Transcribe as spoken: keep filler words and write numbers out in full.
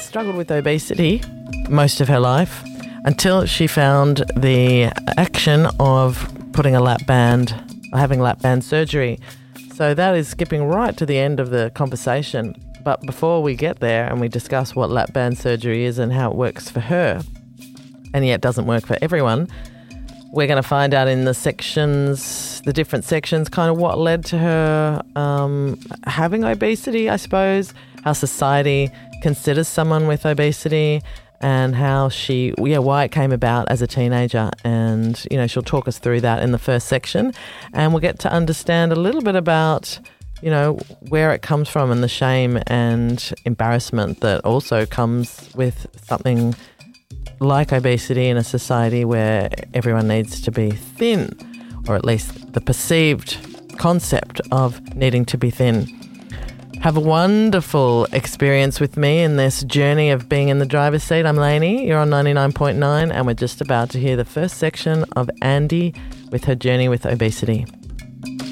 struggled with obesity most of her life until she found the action of putting a lap band, or having lap band surgery. So that is skipping right to the end of the conversation. But before we get there and we discuss what lap band surgery is and how it works for her, and yet doesn't work for everyone, we're going to find out in the sections, the different sections, kind of what led to her um, having obesity, I suppose, how society considers someone with obesity, and how she, yeah, why it came about as a teenager. And, you know, she'll talk us through that in the first section. And we'll get to understand a little bit about, you know, where it comes from and the shame and embarrassment that also comes with something like obesity in a society where everyone needs to be thin, or at least the perceived concept of needing to be thin. Have a wonderful experience with me in this journey of being in the driver's seat. I'm Lainey, you're on ninety-nine point nine, and we're just about to hear the first section of Andy with her journey with obesity.